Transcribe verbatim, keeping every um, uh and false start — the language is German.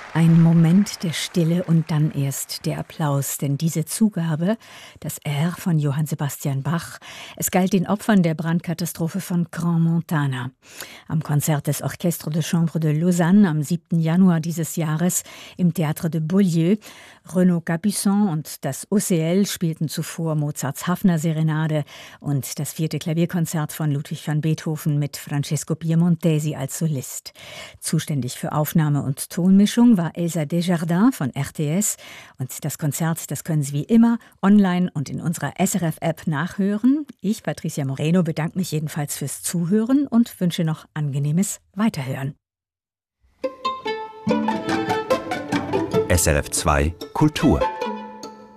Ein Moment der Stille und dann erst der Applaus, denn diese Zugabe, das R von Johann Sebastian Bach, es galt den Opfern der Brandkatastrophe von Crans-Montana. Am Konzert des Orchestre de Chambre de Lausanne am siebten Januar dieses Jahres im Théâtre de Beaulieu. Renaud Capuçon und das O C L spielten zuvor Mozarts Hafner-Serenade und das vierte Klavierkonzert von Ludwig van Beethoven mit Francesco Piemontesi als Solist. Zuständig für Aufnahme und Tonmischung war Elsa Desjardins von R T S und das Konzert, das können Sie wie immer online und in unserer S R F-App nachhören. Ich, Patricia Moreno, bedanke mich jedenfalls fürs Zuhören und wünsche noch angenehmes Weiterhören. S R F zwei Kultur